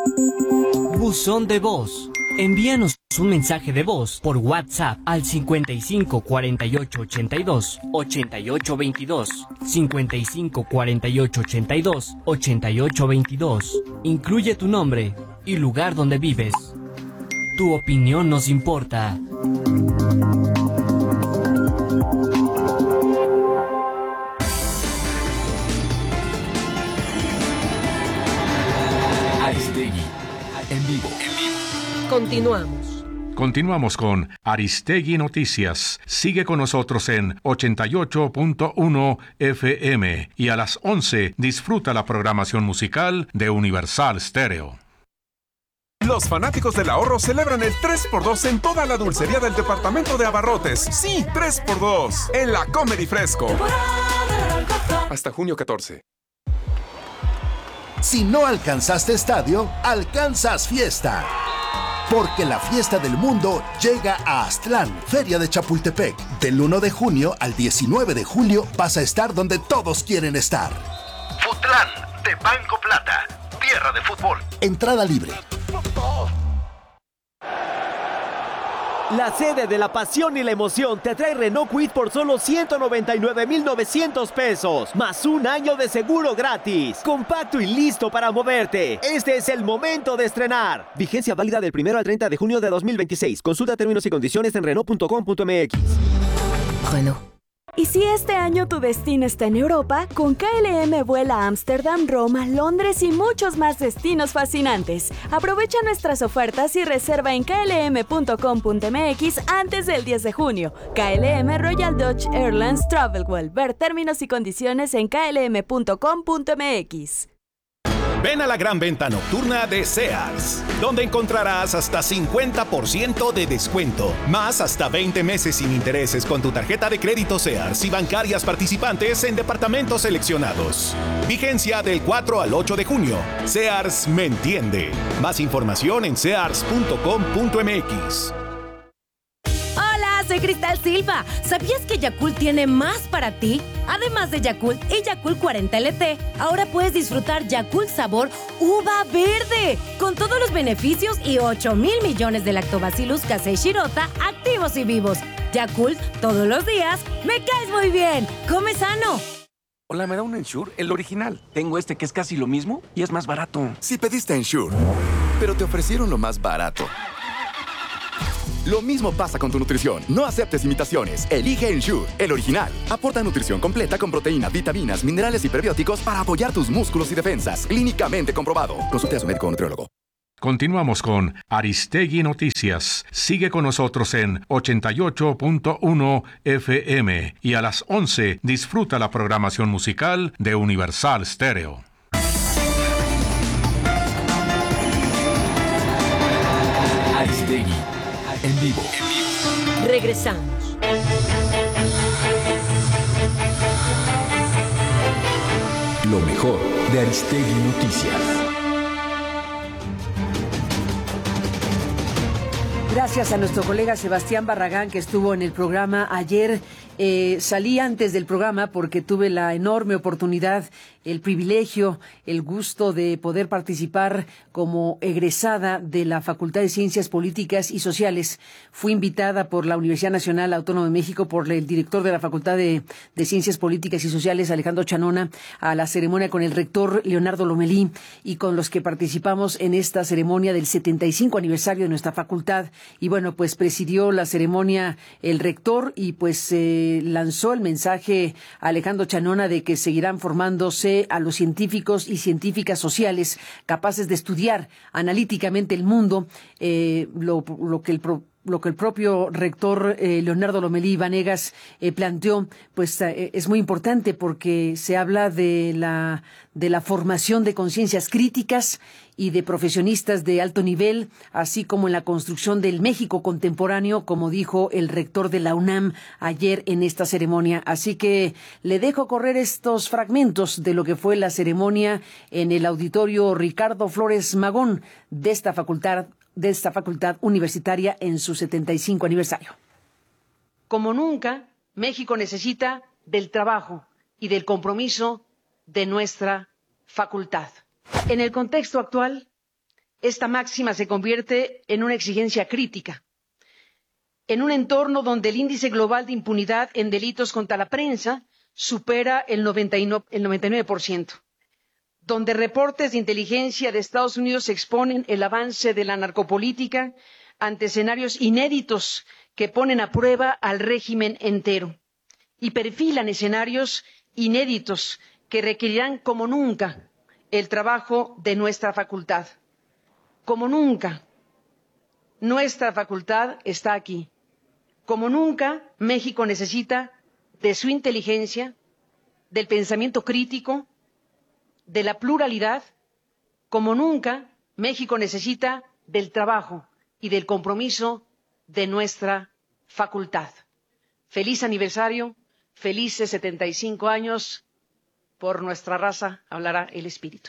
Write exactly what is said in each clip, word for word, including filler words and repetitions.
Buzón de voz. Envíanos un mensaje de voz por WhatsApp al cincuenta y cinco cuarenta y ocho ochenta y dos ochenta y ocho veintidós, cincuenta y cinco cuarenta y ocho ochenta y dos ochenta y ocho veintidós. Incluye tu nombre y lugar donde vives. Tu opinión nos importa. Aristegui, en vivo. Continuamos. Continuamos con Aristegui Noticias. Sigue con nosotros en ochenta y ocho punto uno F M y a las once disfruta la programación musical de Universal Stereo. Los fanáticos del ahorro celebran el tres por dos en toda la dulcería del departamento de Abarrotes. Sí, tres por dos en la Comedy Fresco. Hasta junio catorce. Si no alcanzaste estadio, alcanzas fiesta. Porque la fiesta del mundo llega a Aztlán, Feria de Chapultepec. Del uno de junio al diecinueve de julio vas a estar donde todos quieren estar. Futlán, de Banco Plata, tierra de fútbol. Entrada libre. La sede de la pasión y la emoción te trae Renault Kwid por solo ciento noventa y nueve mil novecientos pesos, más un año de seguro gratis. Compacto y listo para moverte. Este es el momento de estrenar. Vigencia válida del primero al treinta de junio de dos mil veintiséis. Consulta términos y condiciones en Renault punto com punto m x. Renault. Y si este año tu destino está en Europa, con K L M vuela a Ámsterdam, Roma, Londres y muchos más destinos fascinantes. Aprovecha nuestras ofertas y reserva en K L M punto com punto m x antes del diez de junio. K L M Royal Dutch Airlines Travelwell. Ver términos y condiciones en K L M punto com punto m x. Ven a la gran venta nocturna de Sears, donde encontrarás hasta cincuenta por ciento de descuento, más hasta veinte meses sin intereses con tu tarjeta de crédito Sears y bancarias participantes en departamentos seleccionados. Vigencia del cuatro al ocho de junio. Sears me entiende. Más información en sears punto com punto m x. Soy Cristal Silva. ¿Sabías que Yakult tiene más para ti? Además de Yakult y Yakult cuarenta L T, ahora puedes disfrutar Yakult sabor uva verde, con todos los beneficios y ocho mil millones de Lactobacillus casei shirota activos y vivos. Yakult, todos los días, me caes muy bien. Come sano. Hola, ¿me da un Ensure? El original. Tengo este que es casi lo mismo y es más barato. Si pediste Ensure, pero te ofrecieron lo más barato. Lo mismo pasa con tu nutrición. No aceptes imitaciones. Elige Ensure, el original. Aporta nutrición completa con proteínas, vitaminas, minerales y prebióticos para apoyar tus músculos y defensas. Clínicamente comprobado. Consulte a su médico o nutriólogo. Continuamos con Aristegui Noticias. Sigue con nosotros en ochenta y ocho punto uno F M y a las once disfruta la programación musical de Universal Stereo. Aristegui, en vivo. Regresamos. Lo mejor de Aristegui Noticias. Gracias a nuestro colega Sebastián Barragán, que estuvo en el programa ayer. Eh, salí antes del programa porque tuve la enorme oportunidad, el privilegio, el gusto de poder participar como egresada de la Facultad de Ciencias Políticas y Sociales. Fui invitada por la Universidad Nacional Autónoma de México, por el director de la Facultad de, de Ciencias Políticas y Sociales, Alejandro Chanona, a la ceremonia con el rector Leonardo Lomelí, y con los que participamos en esta ceremonia del setenta y cinco aniversario de nuestra facultad. Y bueno, pues presidió la ceremonia el rector y pues eh, lanzó el mensaje a Alejandro Chanona de que seguirán formándose a los científicos y científicas sociales capaces de estudiar analíticamente el mundo, eh, lo, lo que el pro lo que el propio rector eh, Leonardo Lomelí Vanegas eh, planteó, pues eh, es muy importante porque se habla de la de la formación de conciencias críticas y de profesionistas de alto nivel, así como en la construcción del México contemporáneo, como dijo el rector de la UNAM ayer en esta ceremonia. Así que le dejo correr estos fragmentos de lo que fue la ceremonia en el auditorio Ricardo Flores Magón de esta facultad de esta facultad universitaria en su setenta y cinco aniversario. Como nunca, México necesita del trabajo y del compromiso de nuestra facultad. En el contexto actual, esta máxima se convierte en una exigencia crítica. En un entorno donde el índice global de impunidad en delitos contra la prensa supera el noventa y nueve por ciento, donde reportes de inteligencia de Estados Unidos exponen el avance de la narcopolítica ante escenarios inéditos que ponen a prueba al régimen entero y perfilan escenarios inéditos que requerirán como nunca el trabajo de nuestra facultad. Como nunca, nuestra facultad está aquí. Como nunca, México necesita de su inteligencia, del pensamiento crítico, de la pluralidad. Como nunca, México necesita del trabajo y del compromiso de nuestra facultad. Feliz aniversario, felices setenta y cinco años. Por nuestra raza hablará el espíritu.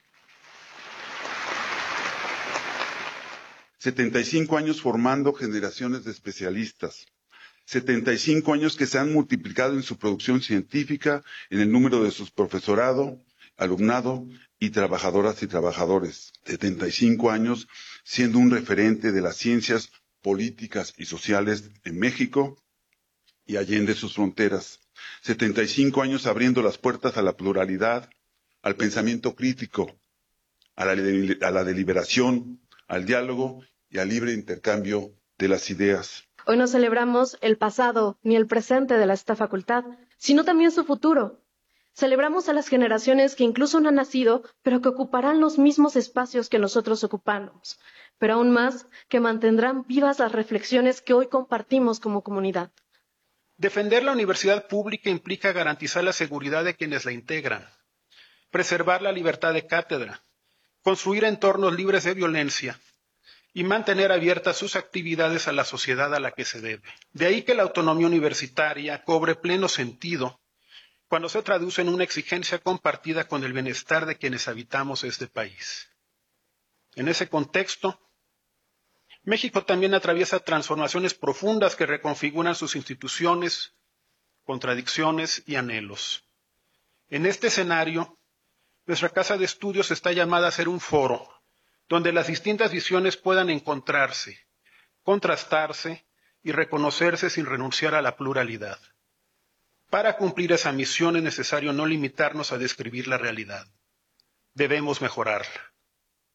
setenta y cinco años formando generaciones de especialistas. setenta y cinco años que se han multiplicado en su producción científica, en el número de sus profesorado, alumnado y trabajadoras y trabajadores. setenta y cinco años siendo un referente de las ciencias políticas y sociales en México y allende sus fronteras. setenta y cinco años abriendo las puertas a la pluralidad, al pensamiento crítico, a la, a la deliberación, al diálogo y al libre intercambio de las ideas. Hoy no celebramos el pasado ni el presente de esta facultad, sino también su futuro. Celebramos a las generaciones que incluso no han nacido, pero que ocuparán los mismos espacios que nosotros ocupamos, pero aún más, que mantendrán vivas las reflexiones que hoy compartimos como comunidad. Defender la universidad pública implica garantizar la seguridad de quienes la integran, preservar la libertad de cátedra, construir entornos libres de violencia y mantener abiertas sus actividades a la sociedad a la que se debe. De ahí que la autonomía universitaria cobre pleno sentido cuando se traduce en una exigencia compartida con el bienestar de quienes habitamos este país. En ese contexto, México también atraviesa transformaciones profundas que reconfiguran sus instituciones, contradicciones y anhelos. En este escenario, nuestra Casa de Estudios está llamada a ser un foro donde las distintas visiones puedan encontrarse, contrastarse y reconocerse sin renunciar a la pluralidad. Para cumplir esa misión es necesario no limitarnos a describir la realidad. Debemos mejorarla.